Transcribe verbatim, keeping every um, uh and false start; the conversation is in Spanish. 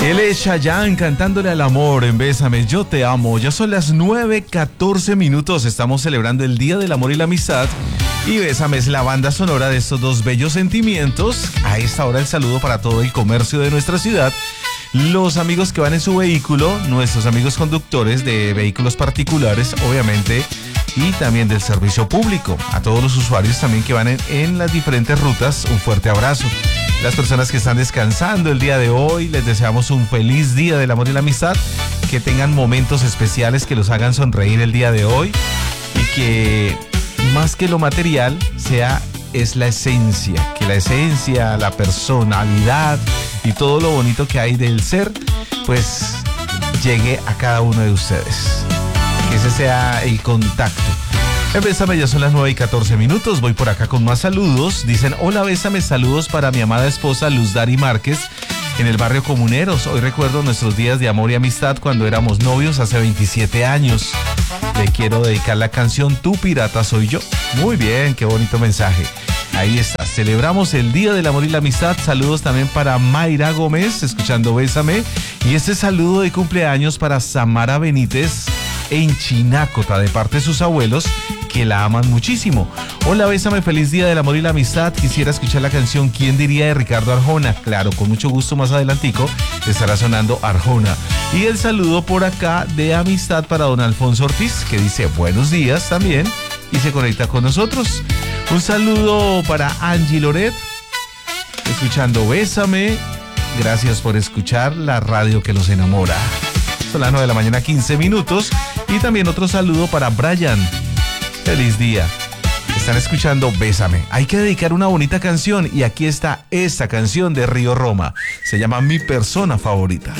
Él es Chayanne cantándole al amor en Bésame, yo te amo. Ya son las nueve catorce minutos, estamos celebrando el Día del Amor y la Amistad. Y Bésame es la banda sonora de estos dos bellos sentimientos. A esta hora el saludo para todo el comercio de nuestra ciudad. Los amigos que van en su vehículo, nuestros amigos conductores de vehículos particulares, obviamente, y también del servicio público. A todos los usuarios también que van en, en las diferentes rutas, un fuerte abrazo. Las personas que están descansando el día de hoy, les deseamos un feliz Día del Amor y la Amistad, que tengan momentos especiales que los hagan sonreír el día de hoy y que más que lo material sea es la esencia, que la esencia, la personalidad y todo lo bonito que hay del ser, pues llegue a cada uno de ustedes. Que ese sea el contacto. En Bésame ya son las nueve y catorce minutos, voy por acá con más saludos. Dicen, hola Bésame, saludos para mi amada esposa Luz Dari Márquez en el barrio Comuneros. Hoy recuerdo nuestros días de amor y amistad cuando éramos novios hace veintisiete años. Le quiero dedicar la canción Tu pirata soy yo. Muy bien, qué bonito mensaje. Ahí está, celebramos el Día del Amor y la Amistad. Saludos también para Mayra Gómez, escuchando Bésame. Y este saludo de cumpleaños para Samara Benítez en Chinácota, de parte de sus abuelos, que la aman muchísimo. Hola Bésame, feliz Día del Amor y la Amistad. Quisiera escuchar la canción ¿Quién diría? De Ricardo Arjona. Claro, con mucho gusto, más adelantico estará sonando Arjona. Y el saludo por acá de amistad para don Alfonso Ortiz, que dice buenos días también y se conecta con nosotros. Un saludo para Angie Loret, escuchando Bésame. Gracias por escuchar la radio que los enamora. Son las nueve de la mañana, quince minutos. Y también otro saludo para Brian. Feliz día. Están escuchando Bésame. Hay que dedicar una bonita canción y aquí está esta canción de Río Roma. Se llama Mi Persona Favorita.